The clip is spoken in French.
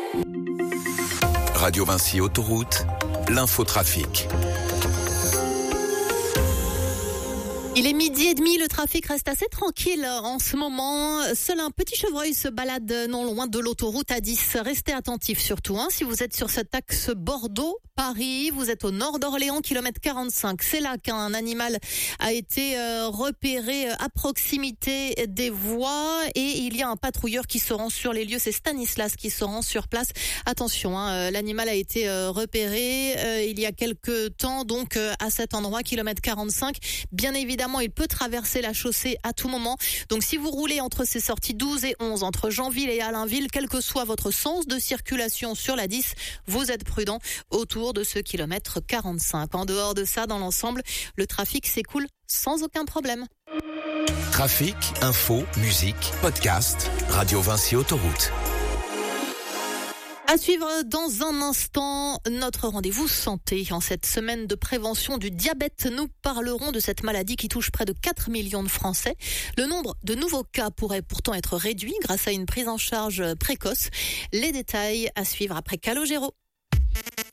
Radio Vinci Autoroute, l'infotrafic. Il est 12h30, le trafic reste assez tranquille en ce moment. Seul un petit chevreuil se balade non loin de l'autoroute A10. Restez attentifs surtout, si vous êtes sur cet axe Bordeaux-Paris, vous êtes au nord d'Orléans, kilomètre 45. C'est là qu'un animal a été repéré à proximité des voies et il y a un patrouilleur qui se rend sur les lieux. C'est Stanislas qui se rend sur place. Attention, l'animal a été repéré il y a quelques temps, donc à cet endroit, kilomètre 45. Bien évidemment, il peut traverser la chaussée à tout moment. Donc si vous roulez entre ces sorties 12 et 11, entre Janville et Allainville, quel que soit votre sens de circulation sur la 10, vous êtes prudent autour de ce kilomètre 45. En dehors de ça, dans l'ensemble, le trafic s'écoule sans aucun problème. Trafic, info, musique, podcast, Radio Vinci Autoroute. À suivre dans un instant notre rendez-vous santé. En cette semaine de prévention du diabète, nous parlerons de cette maladie qui touche près de 4 millions de Français. Le nombre de nouveaux cas pourrait pourtant être réduit grâce à une prise en charge précoce. Les détails à suivre après Calogero.